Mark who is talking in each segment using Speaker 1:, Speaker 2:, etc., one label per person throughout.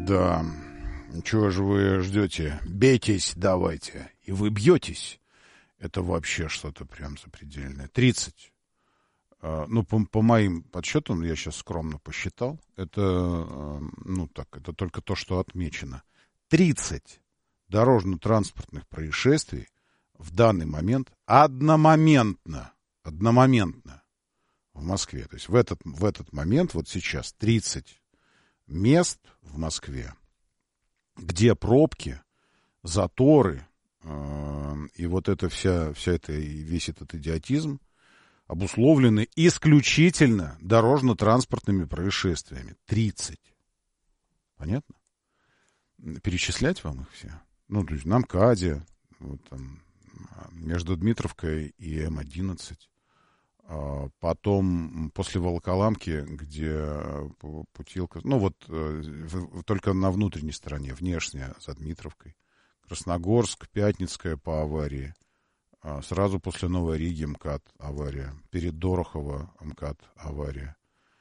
Speaker 1: Да. Чего же вы ждете? Бейтесь давайте. И вы бьетесь. Это вообще что-то прям запредельное. 30. Ну, по моим подсчетам, я сейчас скромно посчитал, это, это только то, что отмечено. 30 дорожно-транспортных происшествий в данный момент одномоментно в Москве. То есть в этот момент, вот сейчас, 30 мест в Москве, где пробки, заторы и вот это весь этот идиотизм обусловлены исключительно дорожно-транспортными происшествиями. 30. Понятно? Перечислять вам их все? Ну, то есть на МКАДе, вот там, между Дмитровкой и М-11. Потом после Волоколамки, где Путилка... Ну, вот только на внутренней стороне, внешняя, за Дмитровкой. Красногорск, Пятницкая по аварии. Сразу после Новой Риги МКАД авария. Перед Дорохово МКАД авария.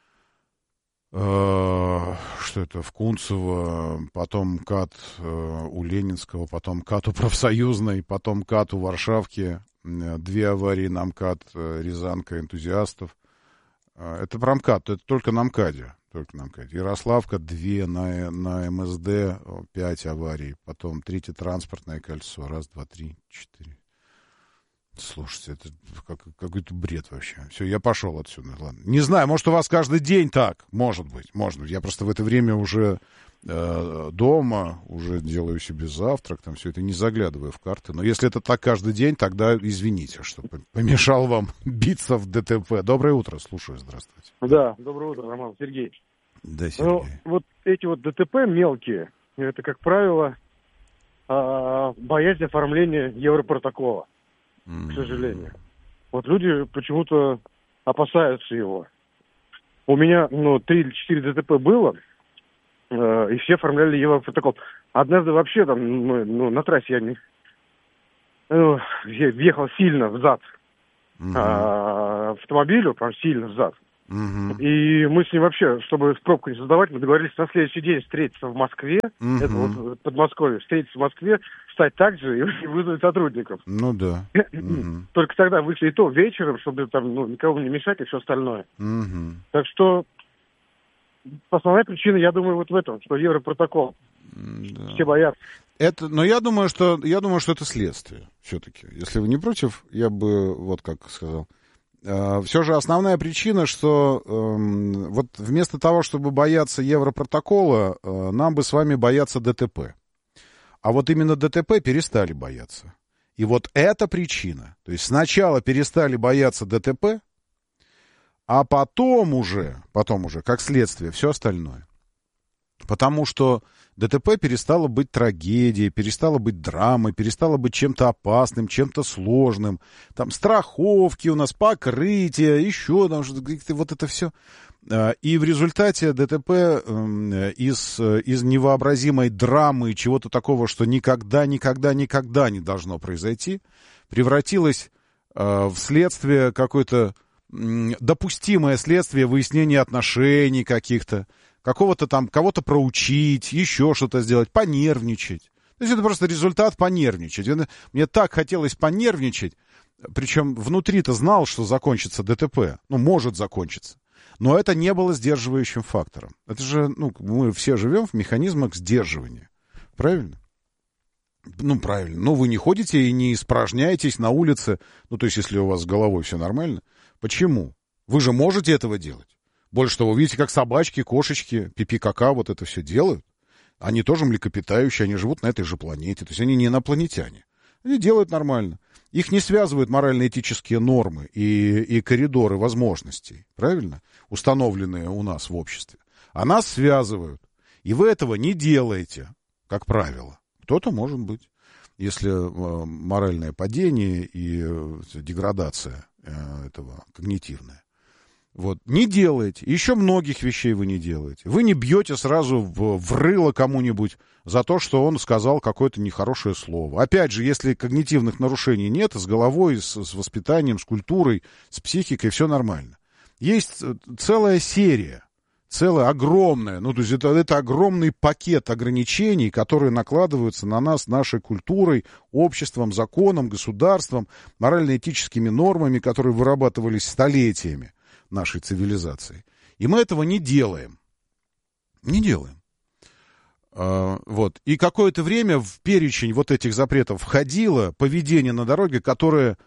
Speaker 1: Что это? В Кунцево, потом МКАД у Ленинского, потом МКАД у Профсоюзной, потом МКАД у Варшавки. 2 аварии на МКАД, Рязанка, Энтузиастов. Это про МКАД, это только на МКАДе. Ярославка 2, на МСД 5 аварий. Потом 3-е транспортное кольцо. 1, 2, 3, 4. Слушайте, это какой-то бред вообще. Все, я пошел отсюда. Ладно. Не знаю, может, у вас каждый день так. Может быть. Я просто в это время уже дома, уже делаю себе завтрак, там все это, не заглядываю в карты. Но если это так каждый день, тогда извините, что помешал вам биться в ДТП. Доброе утро, слушаю, здравствуйте.
Speaker 2: Да, доброе утро, Роман, Сергей.
Speaker 1: Да, Сергей.
Speaker 2: Вот эти вот ДТП мелкие, это, как правило, боязнь оформления европротокола, к сожалению. Вот люди почему-то опасаются его. У меня, 3 или 4 ДТП было, и все оформляли европротокол. Однажды вообще там, на трассе я въехал сильно взад автомобилю, прям сильно взад. И мы с ним вообще, чтобы пробку не создавать, мы договорились на следующий день встретиться в Москве, это вот Подмосковье, встретиться в Москве, встать так же и вызвать сотрудников.
Speaker 1: Ну да.
Speaker 2: Только тогда вышли и то вечером, чтобы там никого не мешать и все остальное. Так что основная причина, я думаю, вот в этом, что европротокол. Да. Все боятся.
Speaker 1: Но я думаю, что это следствие все-таки. Если вы не против, я бы вот как сказал. Все же основная причина, что вот вместо того, чтобы бояться европротокола, нам бы с вами бояться ДТП. А вот именно ДТП перестали бояться. И вот эта причина. То есть сначала перестали бояться ДТП, а потом уже, как следствие, все остальное. Потому что ДТП перестало быть трагедией, перестало быть драмой, перестало быть чем-то опасным, чем-то сложным. Там страховки у нас, покрытие, еще там что-то, вот это все. И в результате ДТП из невообразимой драмы, чего-то такого, что никогда не должно произойти, превратилось в следствие какое-то допустимое следствие выяснения отношений каких-то, какого-то там, кого-то проучить, еще что-то сделать, понервничать. То есть это просто результат понервничать. Мне так хотелось понервничать, причем внутри-то знал, что закончится ДТП. Может закончиться. Но это не было сдерживающим фактором. Это же, мы все живем в механизмах сдерживания. Правильно? Правильно. Вы не ходите и не испражняетесь на улице, то есть если у вас с головой все нормально. Почему? Вы же можете этого делать. Больше того, вы видите, как собачки, кошечки, пипи-кака вот это все делают. Они тоже млекопитающие, они живут на этой же планете. То есть они не инопланетяне. Они делают нормально. Их не связывают морально-этические нормы и коридоры возможностей, правильно? Установленные у нас в обществе. А нас связывают. И вы этого не делаете, как правило. Кто-то может быть. Если моральное падение и деградация этого когнитивная. Вот. Не делаете. Еще многих вещей вы не делаете. Вы не бьете сразу в рыло кому-нибудь за то, что он сказал какое-то нехорошее слово. Опять же, если когнитивных нарушений нет, с головой, с воспитанием, с культурой, с психикой все нормально. Есть целая серия целое огромное, ну, то есть это огромный пакет ограничений, которые накладываются на нас нашей культурой, обществом, законом, государством, морально-этическими нормами, которые вырабатывались столетиями нашей цивилизации. И мы этого не делаем. Не делаем. Вот. И какое-то время в перечень вот этих запретов входило поведение на дороге, которое,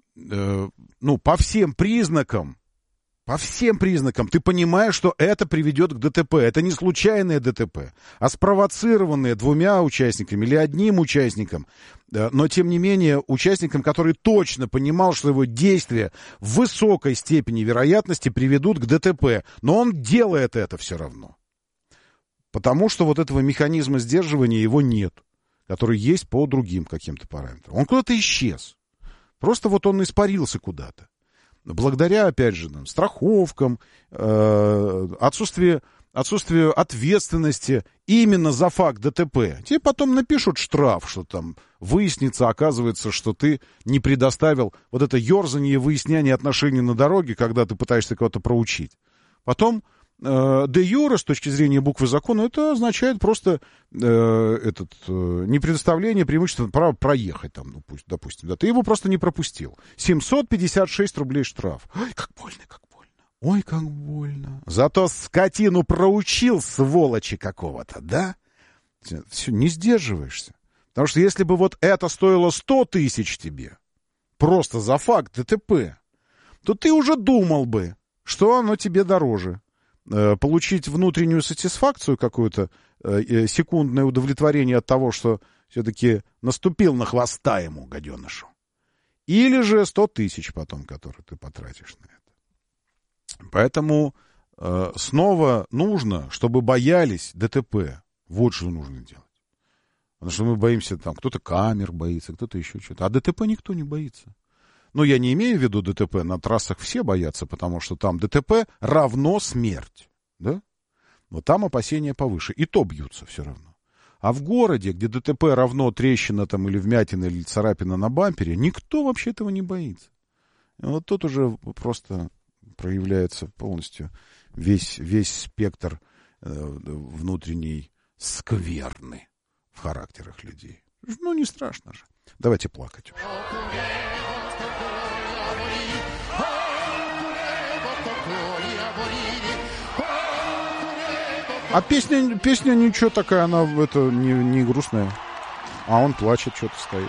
Speaker 1: ну, по всем признакам ты понимаешь, что это приведет к ДТП. Это не случайное ДТП, а спровоцированное двумя участниками или одним участником. Но, тем не менее, участником, который точно понимал, что его действия в высокой степени вероятности приведут к ДТП. Но он делает это все равно. Потому что вот этого механизма сдерживания его нет, который есть по другим каким-то параметрам. Он куда-то исчез. Просто вот он испарился куда-то. Благодаря, опять же, страховкам, отсутствию ответственности именно за факт ДТП. Тебе потом напишут штраф, что там выяснится, оказывается, что ты не предоставил вот это ерзание и выяснение отношений на дороге, когда ты пытаешься кого-то проучить. Потом де юре, с точки зрения буквы закона, это означает просто непредоставление преимущественного права проехать там, допустим. Да, ты его просто не пропустил. 756 рублей штраф. Ой, как больно, как больно. Ой, как больно. Зато скотину проучил, сволочи какого-то, да? Все, не сдерживаешься. Потому что если бы вот это стоило 100 тысяч тебе, просто за факт ДТП, то ты уже думал бы, что оно тебе дороже. Получить внутреннюю сатисфакцию какую-то, секундное удовлетворение от того, что все-таки наступил на хвоста ему, гаденышу. Или же 100 тысяч потом, которые ты потратишь на это. Поэтому снова нужно, чтобы боялись ДТП. Вот что нужно делать. Потому что мы боимся, там, кто-то камер боится, кто-то еще что-то. А ДТП никто не боится. Но я не имею в виду ДТП, на трассах все боятся, потому что там ДТП равно смерть, да? Но там опасения повыше, и то бьются все равно. А в городе, где ДТП равно трещина там или вмятина, или царапина на бампере, никто вообще этого не боится. И вот тут уже просто проявляется полностью весь спектр внутренней скверны в характерах людей. Ну, не страшно же. Давайте плакать. А песня ничего такая, она это не грустная. А он плачет, что-то стоит.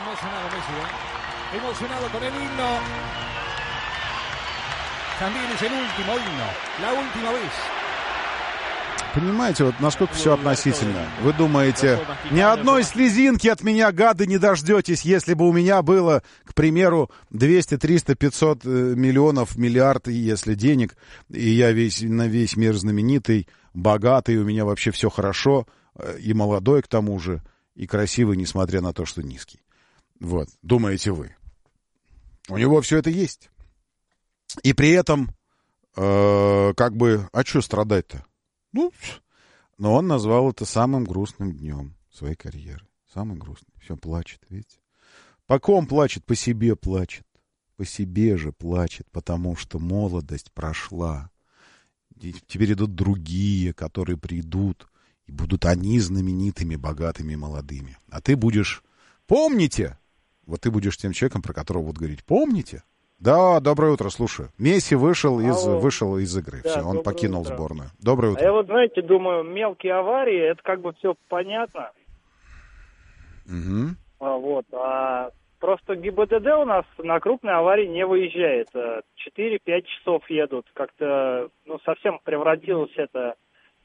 Speaker 1: Понимаете, вот насколько все относительно. Вы думаете, ни одной слезинки от меня, гады, не дождетесь, если бы у меня было, к примеру, 200, 300, 500 миллионов, миллиард, если денег, и я на весь мир знаменитый, богатый, у меня вообще все хорошо, и молодой к тому же, и красивый, несмотря на то, что низкий. Вот, думаете вы. У него все это есть. И при этом, а что страдать-то? Ну, но он назвал это самым грустным днем своей карьеры. Самый грустный. Все, плачет, видите? По ком плачет? По себе плачет. По себе же плачет, потому что молодость прошла. И теперь идут другие, которые придут, и будут они знаменитыми, богатыми, молодыми. А ты будешь... Помните? Вот ты будешь тем человеком, про которого будут говорить. Помните? Да, доброе утро, слушаю. Месси вышел из игры. Да, все, он покинул сборную. Доброе утро.
Speaker 3: А я вот, знаете, думаю, мелкие аварии, это как бы все понятно.
Speaker 1: Угу.
Speaker 3: Просто ГИБДД у нас на крупные аварии не выезжает. 4-5 часов едут. Как-то, совсем превратилось это...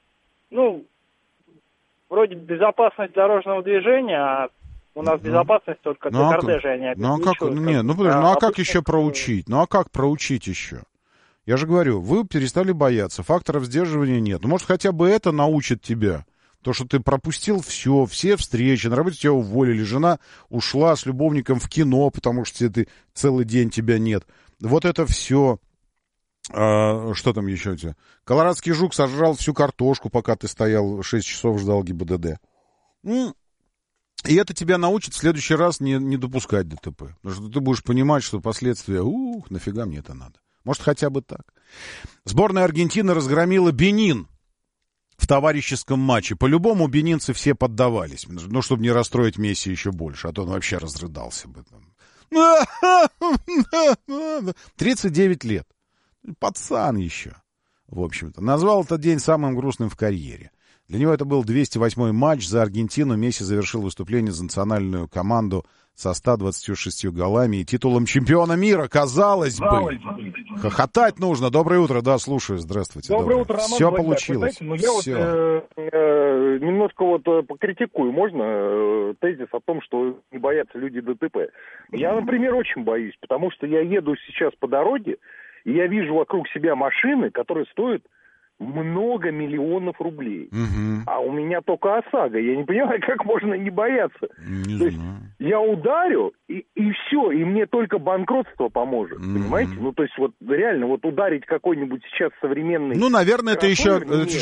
Speaker 3: вроде безопасность дорожного движения, а у нас безопасность только для кортежа, они обеспечивают.
Speaker 1: Как еще проучить? Ну, а как проучить еще? Я же говорю, вы перестали бояться, факторов сдерживания нет. Ну, может, хотя бы это научит тебя. То, что ты пропустил все встречи, на работе тебя уволили, жена ушла с любовником в кино, потому что целый день тебя нет. Вот это все. Что там еще у тебя? Колорадский жук сожрал всю картошку, пока ты стоял 6 часов, ждал ГИБДД. И это тебя научит в следующий раз не допускать ДТП. Потому что ты будешь понимать, что последствия, нафига мне это надо. Может, хотя бы так. Сборная Аргентины разгромила Бенин в товарищеском матче. По-любому бенинцы все поддавались. Ну, чтобы не расстроить Месси еще больше. А то он вообще разрыдался бы. 39 лет. Пацан еще. В общем-то. Назвал этот день самым грустным в карьере. Для него это был 208-й матч за Аргентину. Месси завершил выступление за национальную команду со 126 голами и титулом чемпиона мира. Казалось бы. Хохотать нужно. Доброе утро. Да, слушаю. Здравствуйте.
Speaker 4: Доброе утро, Роман.
Speaker 1: Все получилось.
Speaker 4: Знаете, я
Speaker 1: Все.
Speaker 4: Немножко покритикую. Можно тезис о том, что не боятся люди ДТП. Я, например, очень боюсь, потому что я еду сейчас по дороге, и я вижу вокруг себя машины, которые стоят много миллионов рублей.
Speaker 1: Угу.
Speaker 4: А у меня только ОСАГО. Я не понимаю, как можно не бояться.
Speaker 1: Не
Speaker 4: то есть
Speaker 1: знаю.
Speaker 4: я ударю, и все, и мне только банкротство поможет. Понимаете? Ну, то есть, вот реально, вот ударить какой-нибудь сейчас современный...
Speaker 1: Ну, наверное, это еще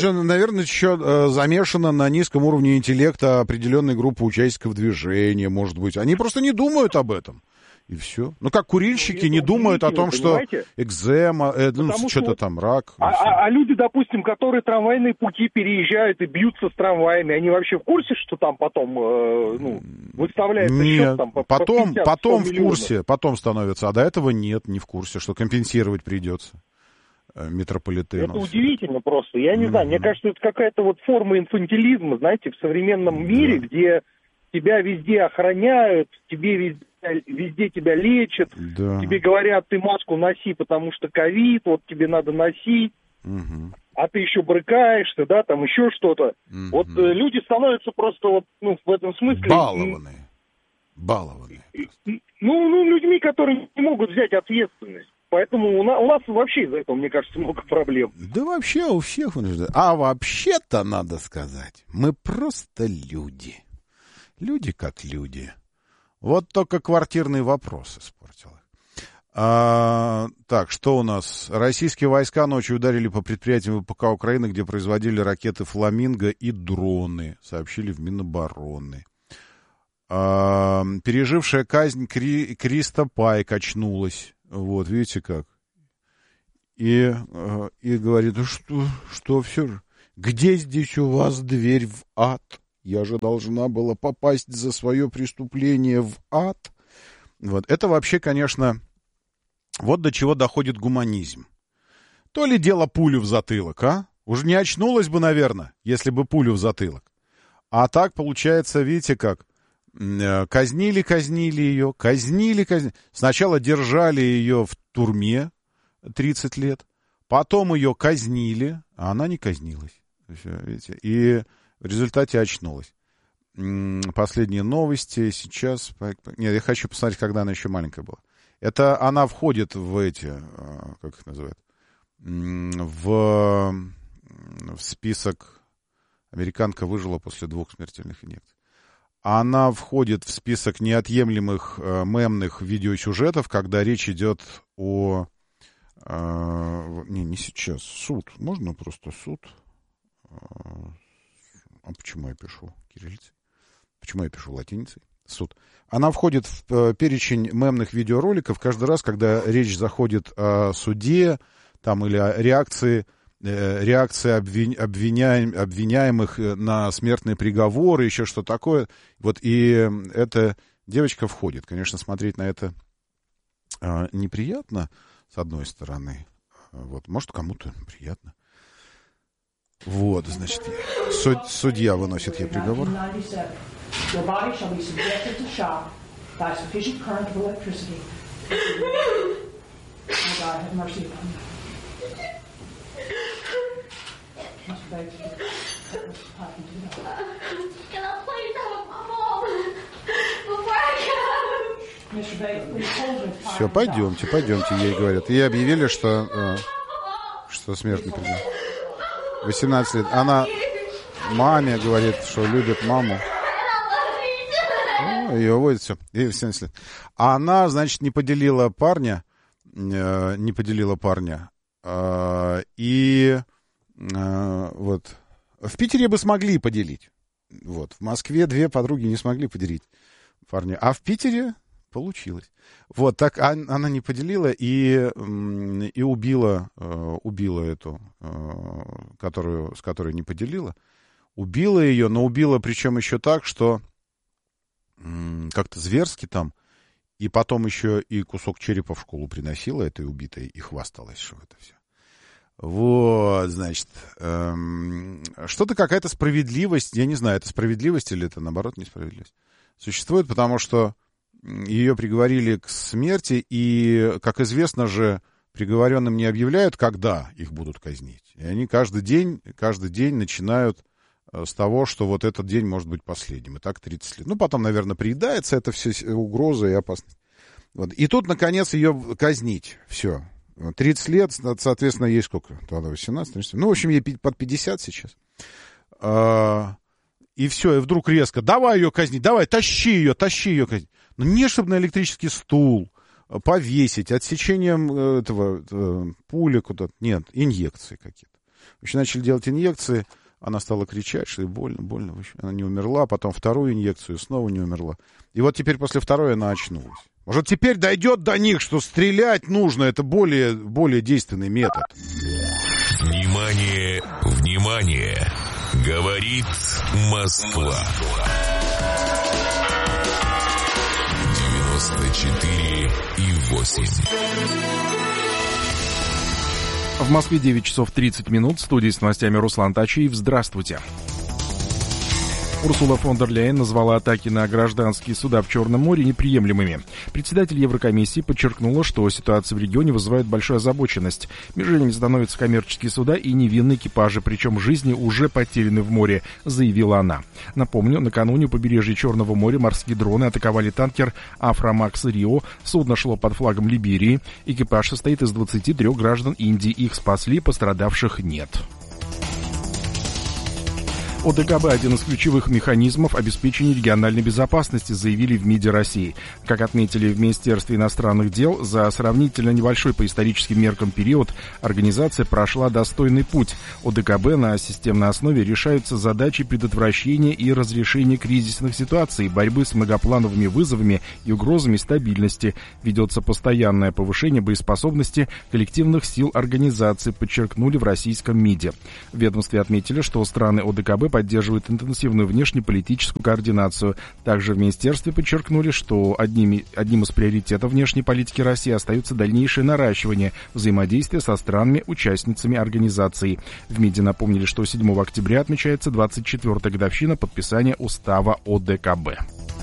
Speaker 1: замешано на низком уровне интеллекта определенной группы участников движения, может быть. Они просто не думают об этом. И все. Ну, как курильщики не думают о том, что экзема, что-то там, рак.
Speaker 4: А люди, допустим, которые трамвайные пути переезжают и бьются с трамваями, они вообще в курсе, что там потом выставляется счет там по 50,
Speaker 1: потом в
Speaker 4: миллионов?
Speaker 1: курсе, потом становится. А до этого нет, не в курсе, что компенсировать придется метрополитену.
Speaker 4: Это удивительно просто. Я не знаю, мне кажется, это какая-то вот форма инфантилизма, знаете, в современном мире, где тебя везде охраняют, тебе везде тебя лечат, тебе говорят, ты маску носи, потому что ковид, вот тебе надо носить, а ты еще брыкаешься, да, там еще что-то. Вот люди становятся просто вот, ну, в этом смысле...
Speaker 1: Балованные.
Speaker 4: Людьми, которые не могут взять ответственность. Поэтому у нас вообще из-за этого, мне кажется, много проблем.
Speaker 1: Да вообще у всех. А вообще-то, надо сказать, мы просто люди. Люди как люди. Вот только квартирный вопрос испортил. Так, что у нас? Российские войска ночью ударили по предприятиям ВПК Украины, где производили ракеты «Фламинго» и дроны, сообщили в Минобороны. Пережившая казнь Криста Пайк очнулась. Вот, видите как. И говорит, что все же? Где здесь у вас дверь в ад? Я же должна была попасть за свое преступление в ад. Вот. Это вообще, конечно, вот до чего доходит гуманизм. То ли дело пулю в затылок, а? Уже не очнулась бы, наверное, если бы пулю в затылок. А так, получается, видите как, казнили ее. Сначала держали ее в турме 30 лет, потом ее казнили, а она не казнилась. Видите? И в результате очнулась. Последние новости сейчас... Нет, я хочу посмотреть, когда она еще маленькая была. Это она входит в эти... Как их называют? В список... Американка выжила после 2 смертельных инъекций. Она входит в список неотъемлемых мемных видеосюжетов, когда речь идет о... Не сейчас. Суд. Можно просто суд? А почему я пишу кириллицей? Почему я пишу латиницей? Суд. Она входит в перечень мемных видеороликов каждый раз, когда речь заходит о суде там, или о реакции обвиняемых на смертный приговор, еще что такое. Вот, и эта девочка входит. Конечно, смотреть на это неприятно, с одной стороны. Вот, может, кому-то приятно. Вот, значит, судья выносит ей приговор. Все, пойдемте, ей говорят. Ей объявили, что смертный приговор. 18 лет. Она маме говорит, что любит маму. Ее уводят, все. Ей 18 лет. А она, значит, не поделила парня. И вот. В Питере бы смогли поделить. Вот. В Москве 2 подруги не смогли поделить парня. А в Питере Получилось. Вот, так она не поделила и убила эту, с которой не поделила. Убила ее, но убила причем еще так, что как-то зверски там, и потом еще и кусок черепа в школу приносила этой убитой и хвасталась, что это все. Вот, значит, что-то какая-то справедливость, я не знаю, это справедливость или это, наоборот, несправедливость, существует, потому что ее приговорили к смерти, и, как известно же, приговоренным не объявляют, когда их будут казнить. И они каждый день начинают с того, что вот этот день может быть последним. И так 30 лет. Ну, потом, наверное, приедается это все угроза и опасность. Вот. И тут, наконец, ее казнить. Все. 30 лет, соответственно, ей сколько? Тогда 18, 30. Ну, в общем, ей под 50 сейчас. И все, и вдруг резко, давай ее казнить, давай, тащи ее казнить. Но не чтобы на электрический стул повесить, отсечением этого пули куда-то. Нет, инъекции какие-то. В общем, начали делать инъекции, она стала кричать, что ей больно. В общем, она не умерла, потом вторую инъекцию, снова не умерла. И вот теперь после второй она очнулась. Может, теперь дойдет до них, что стрелять нужно, это более действенный метод.
Speaker 5: Внимание, внимание! Говорит Москва. 94,8.
Speaker 6: В Москве 9 часов 30 минут. В студии с новостями Руслан Тачиев. Здравствуйте. Урсула фон дер Ляйен назвала атаки на гражданские суда в Черном море неприемлемыми. Председатель Еврокомиссии подчеркнула, что ситуация в регионе вызывает большую озабоченность. Мишенями становятся коммерческие суда и невинные экипажи, причем жизни уже потеряны в море, заявила она. Напомню, накануне у побережья Черного моря морские дроны атаковали танкер «Афромакс Рио». Судно шло под флагом Либерии. Экипаж состоит из 23 граждан Индии. Их спасли, пострадавших нет. ОДКБ – один из ключевых механизмов обеспечения региональной безопасности, заявили в МИДе России. Как отметили в Министерстве иностранных дел, за сравнительно небольшой по историческим меркам период организация прошла достойный путь. ОДКБ на системной основе решаются задачи предотвращения и разрешения кризисных ситуаций, борьбы с многоплановыми вызовами и угрозами стабильности. Ведется постоянное повышение боеспособности коллективных сил организации, подчеркнули в российском МИДе. В ведомстве отметили, что страны ОДКБ поддерживают интенсивную внешнеполитическую координацию. Также в министерстве подчеркнули, что одним из приоритетов внешней политики России остается дальнейшее наращивание взаимодействия со странами-участницами организации. В МИДе напомнили, что 7 октября отмечается 24-я годовщина подписания устава ОДКБ.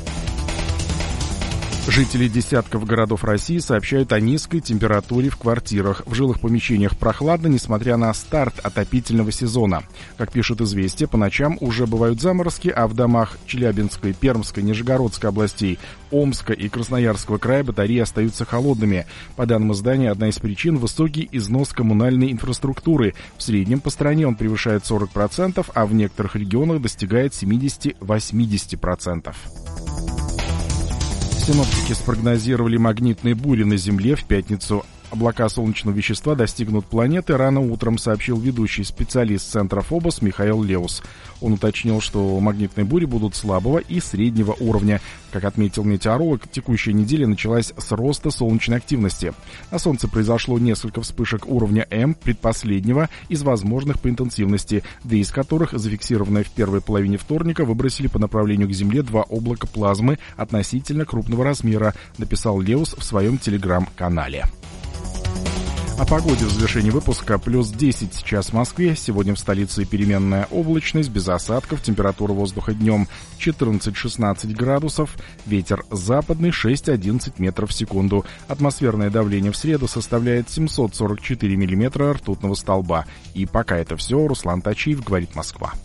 Speaker 6: Жители десятков городов России сообщают о низкой температуре в квартирах. В жилых помещениях прохладно, несмотря на старт отопительного сезона. Как пишет «Известия», по ночам уже бывают заморозки, а в домах Челябинской, Пермской, Нижегородской областей, Омска и Красноярского края батареи остаются холодными. По данным издания, одна из причин – высокий износ коммунальной инфраструктуры. В среднем по стране он превышает 40%, а в некоторых регионах достигает 70-80%. Синоптики спрогнозировали магнитные бури на Земле в пятницу. Облака солнечного вещества достигнут планеты рано утром, сообщил ведущий специалист Центра ФОБОС Михаил Леус. Он уточнил, что магнитные бури будут слабого и среднего уровня. Как отметил метеоролог, текущая неделя началась с роста солнечной активности. На Солнце произошло несколько вспышек уровня М, предпоследнего из возможных по интенсивности, две из которых, зафиксированные в первой половине вторника, выбросили по направлению к Земле два облака плазмы относительно крупного размера, написал Леус в своем телеграм-канале. О погоде в завершении выпуска. Плюс 10 сейчас в Москве. Сегодня в столице переменная облачность, без осадков. Температура воздуха днем 14-16 градусов. Ветер западный 6-11 метров в секунду. Атмосферное давление в среду составляет 744 миллиметра ртутного столба. И пока это все. Руслан Тачиев, говорит Москва.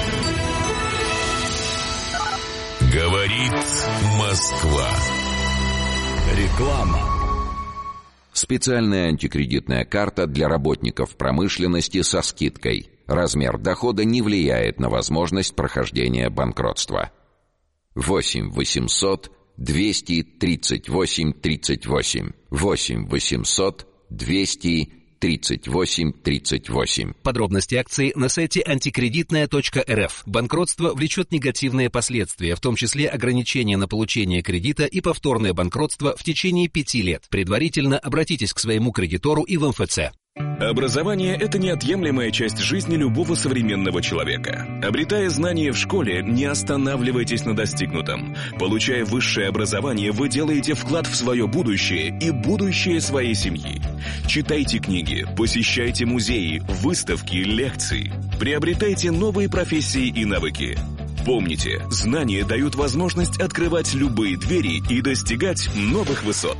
Speaker 5: Говорит Москва.
Speaker 7: Реклама. Специальная антикредитная карта для работников промышленности со скидкой. Размер дохода не влияет на возможность прохождения банкротства. 8 800 238 38. 8 800 200 38 38.
Speaker 8: Подробности акции на сайте антикредитная.рф. Банкротство влечет негативные последствия, в том числе ограничения на получение кредита и повторное банкротство в течение 5 лет. Предварительно обратитесь к своему кредитору и в МФЦ.
Speaker 9: Образование – это неотъемлемая часть жизни любого современного человека. Обретая знания в школе, не останавливайтесь на достигнутом. Получая высшее образование, вы делаете вклад в свое будущее и будущее своей семьи. Читайте книги, посещайте музеи, выставки, лекции. Приобретайте новые профессии и навыки. Помните, знания дают возможность открывать любые двери и достигать новых высот.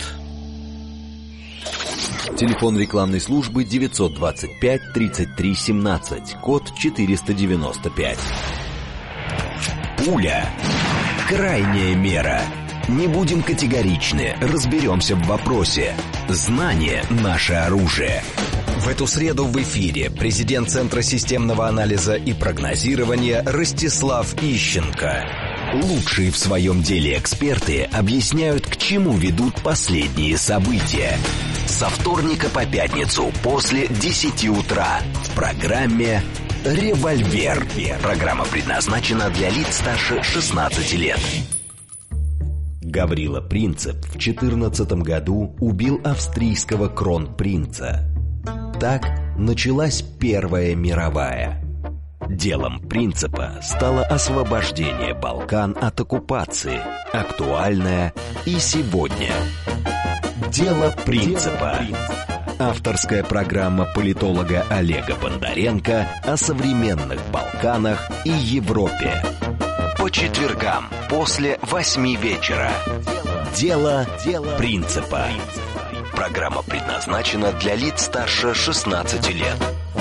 Speaker 10: Телефон рекламной службы 925-33-17, код 495. Пуля. Крайняя мера. Не будем категоричны, разберемся в вопросе. Знание – наше оружие. В эту среду в эфире президент Центра системного анализа и прогнозирования Ростислав Ищенко. Лучшие в своем деле эксперты объясняют, к чему ведут последние события. Со вторника по пятницу после 10 утра в программе «Револьвер». Программа предназначена для лиц старше 16 лет. Гаврила Принцип в 14 году убил австрийского кронпринца. Так началась Первая мировая. Делом Принципа стало освобождение Балкан от оккупации, актуальное и сегодня. Дело Принципа. Авторская программа политолога Олега Бондаренко о современных Балканах и Европе. По четвергам после 8 вечера. Дело Принципа. Программа предназначена для лиц старше 16 лет.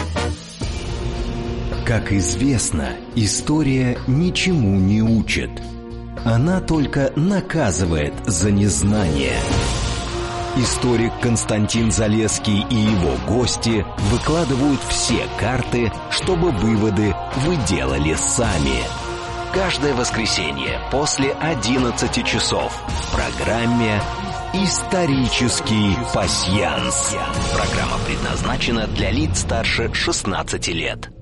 Speaker 10: Как известно, история ничему не учит. Она только наказывает за незнание. Историк Константин Залесский и его гости выкладывают все карты, чтобы выводы вы делали сами. Каждое воскресенье после 11 часов в программе «Исторический пасьянс». Программа предназначена для лиц старше 16 лет.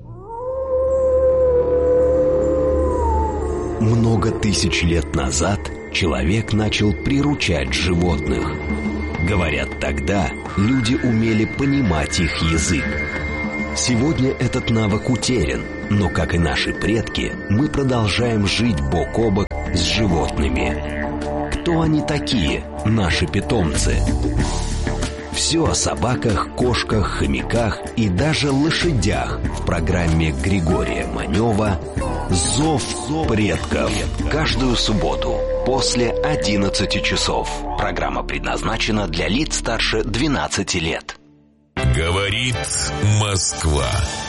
Speaker 10: Много тысяч лет назад человек начал приручать животных. Говорят, тогда люди умели понимать их язык. Сегодня этот навык утерян, но, как и наши предки, мы продолжаем жить бок о бок с животными. Кто они такие, наши питомцы? Все о собаках, кошках, хомяках и даже лошадях в программе Григория Манева «Зов предков». Каждую субботу после 11 часов. Программа предназначена для лиц старше 12 лет.
Speaker 5: Говорит Москва.